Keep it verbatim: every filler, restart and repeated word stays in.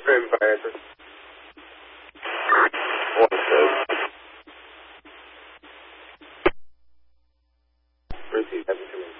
Written by answer. One says. Repeat, have you come in?